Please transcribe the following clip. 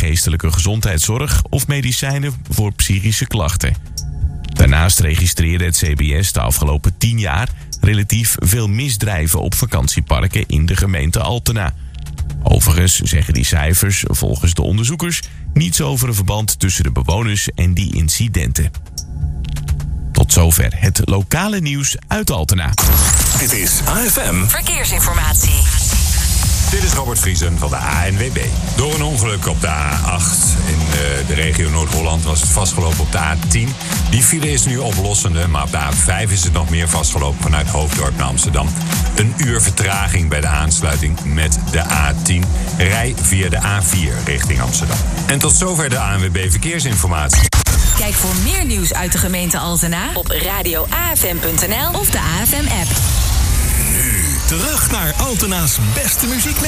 geestelijke gezondheidszorg of medicijnen voor psychische klachten. Daarnaast registreerde het CBS de afgelopen 10 jaar relatief veel misdrijven op vakantieparken in de gemeente Altena. Overigens zeggen die cijfers volgens de onderzoekers niets over een verband tussen de bewoners en die incidenten. Tot zover het lokale nieuws uit Altena. Dit is AFM Verkeersinformatie. Dit is Robert Vriesen van de ANWB. Door een ongeluk op de A8 in de regio Noord-Holland was het vastgelopen op de A10. Die file is nu oplossende, maar op de A5 is het nog meer vastgelopen vanuit Hoofddorp naar Amsterdam. Een uur vertraging bij de aansluiting met de A10. Rij via de A4 richting Amsterdam. En tot zover de ANWB Verkeersinformatie. Kijk voor meer nieuws uit de gemeente Altena op radioafm.nl of de AFM-app. terug naar Altena's beste muziek.